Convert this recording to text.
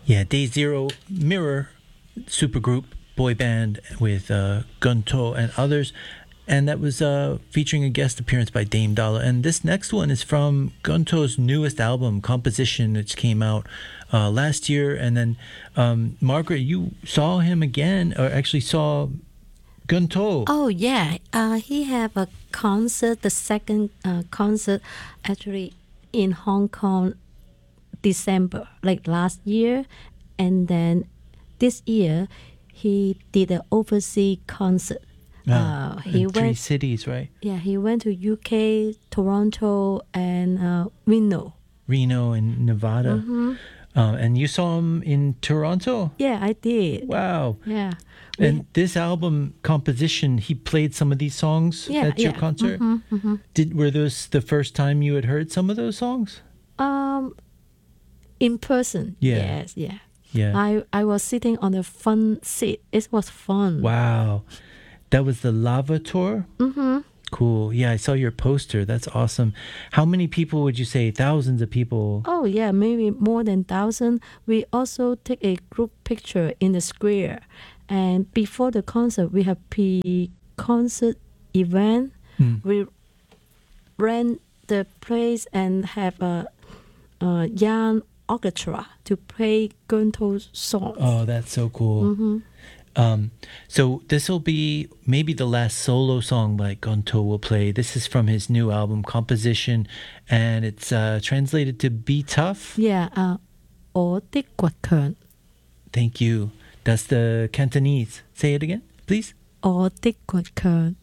Yeah, Day Zero Mirror supergroup boy band with Gunto and others. And that was featuring a guest appearance by Dame Dalla. And this next one is from Gunto's newest album, Composition, which came out last year. And then, Margaret, you saw him again, or actually saw Gunto. Oh yeah, he have a concert, the second concert, actually in Hong Kong, December, like last year, and then this year he did an overseas concert. He in three went, cities, right? yeah, he went to UK, Toronto, and Reno. Reno and Nevada. And you saw him in Toronto? Yeah, I did. Wow. Yeah. And this album, Composition, he played some of these songs at your concert? Were those the first time you had heard some of those songs? In person. Yeah. Yes, yeah. Yeah. I was sitting on the front seat. It was fun. Wow. That was the Lava Tour? Cool. Yeah, I saw your poster. That's awesome. How many people would you say? Thousands of people? Oh yeah, maybe more than 1,000. We also take a group picture in the square. And before the concert, we have pre-concert event. We rent the place and have a young orchestra to play Gunto's songs. Oh, that's so cool. So this will be maybe the last solo song by Gunto will play. This is from his new album, Composition, and it's translated to Be Tough. Yeah, 我的倔強. Thank you. That's the Cantonese. Say it again, please. 我的倔強.